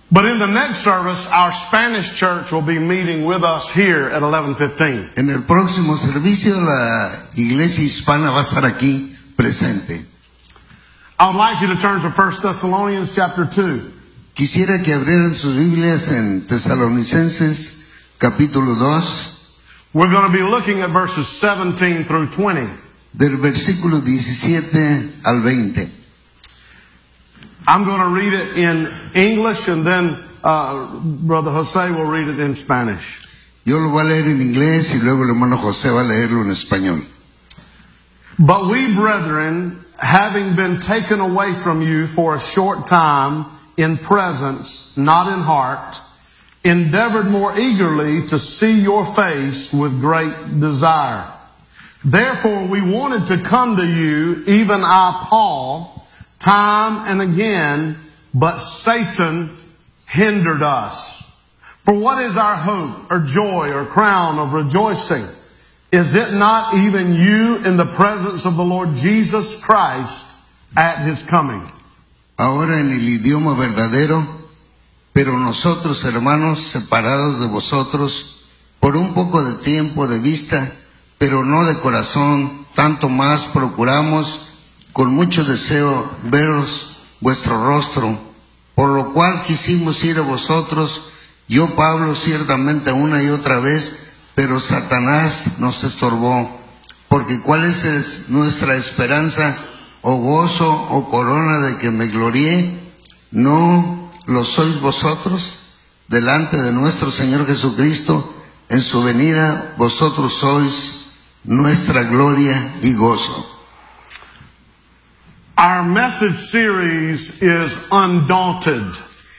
But in the next service, our Spanish church will be meeting with us here at 11:15. En el próximo servicio, la iglesia hispana va a estar aquí presente. I would like you to turn to 1 Thessalonians chapter 2. Quisiera que abrieran sus Biblias en Tesalonicenses, capítulo 2, We're going to be looking at verses 17 through 20. del versículo 17 al 20. I'm going to read it in English, and then Brother Jose will read it in Spanish. Yo lo voy a leer en inglés y luego el hermano José va a leerlo en español. But we, brethren, having been taken away from you for a short time in presence, not in heart, endeavored more eagerly to see your face with great desire. Therefore we wanted to come to you, even I, Paul, time and again, but Satan hindered us. For what is our hope or joy or crown of rejoicing? Is it not even you in the presence of the Lord Jesus Christ at his coming? Ahora en el idioma verdadero, pero nosotros, hermanos, separados de vosotros por un poco de tiempo de vista, pero no de corazón, tanto más procuramos con mucho deseo veros vuestro rostro, por lo cual quisimos ir a vosotros, yo Pablo ciertamente una y otra vez, pero Satanás nos estorbó, porque cuál es nuestra esperanza, o gozo, o corona de que me glorié, ¿no lo sois vosotros? Delante de nuestro Señor Jesucristo, en su venida, vosotros sois nuestra gloria y gozo. Our message series is Undaunted.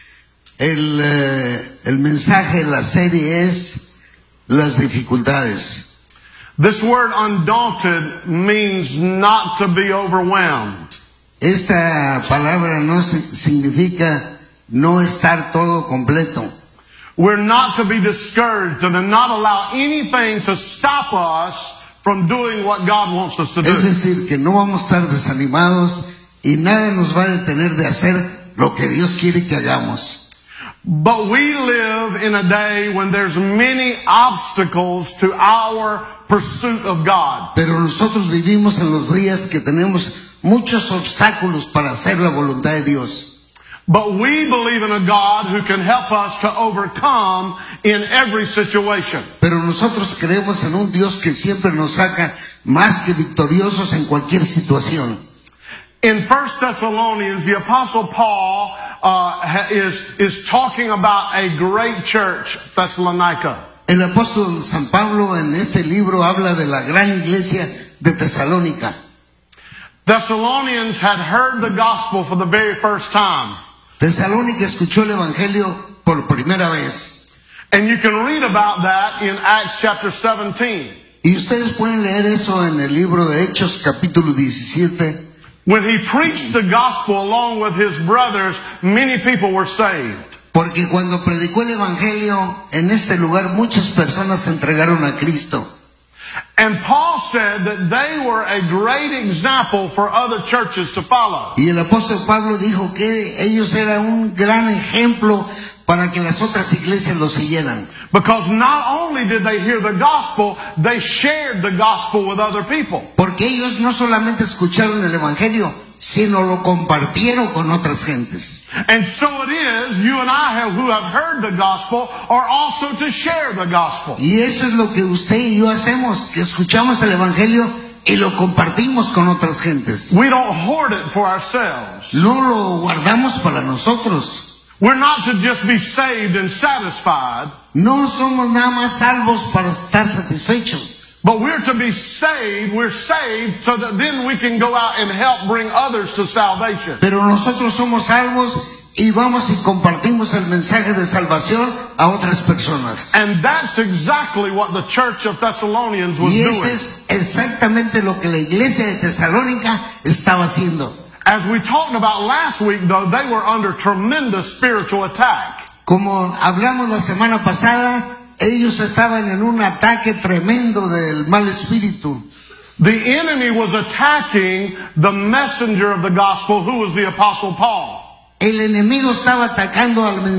El mensaje de la serie es las dificultades. This word undaunted means not to be overwhelmed. Esta palabra no significa no estar todo completo. We're not to be discouraged and to not allow anything to stop us from doing what God wants us to do. Es decir, que no vamos a estar desanimados y nada nos va a detener de hacer lo que Dios quiere que hagamos. But we live in a day when there's many obstacles to our pursuit of God. Pero nosotros vivimos en los días que tenemos muchos obstáculos para hacer la voluntad de Dios. But we believe in a God who can help us to overcome in every situation. Pero nosotros creemos en un Dios que siempre nos saca más que victoriosos en cualquier situación. In 1 Thessalonians, the Apostle Paul is talking about a great church, Thessalonica. El apóstol San Pablo en este libro habla de la gran iglesia de Tesalónica. Thessalonians had heard the gospel for the very first time. Tesalónica escuchó el evangelio por primera vez. And you can read about that in Acts chapter 17. Y ustedes pueden leer eso en el libro de Hechos capítulo 17. When he preached the gospel along with his brothers, many people were saved. Porque cuando predicó el evangelio en este lugar, muchas personas se entregaron a Cristo. And Paul said that they were a great example for other churches to follow. Y el apóstol Pablo dijo que ellos eran un gran ejemplo para que las otras iglesias lo siguieran. Because not only did they hear the gospel, they shared the gospel with other people. Porque ellos no solamente escucharon el evangelio, sino lo compartieron con otras gentes. And so it is, you and I who have heard the gospel are also to share the gospel. Y eso es lo que usted y yo hacemos, que escuchamos el evangelio y lo compartimos con otras gentes. We don't hoard it for ourselves. No lo guardamos para nosotros. We're not to just be saved and satisfied. No somos nada más salvos para estar satisfechos. But we're to be saved, we're saved so that then we can go out and help bring others to salvation. Pero nosotros somos salvos y vamos y compartimos el mensaje de salvación a otras personas. And that's exactly what the church of Thessalonians was Y doing. eso es exactamente lo que la iglesia de Tesalónica estaba haciendo. As we talked about last week, though, they were under tremendous spiritual attack. Como hablamos la semana pasada, ellos estaban en un ataque tremendo del mal espíritu. The enemy was attacking the messenger of the gospel, who was the Apostle Paul. El enemigo estaba atacando al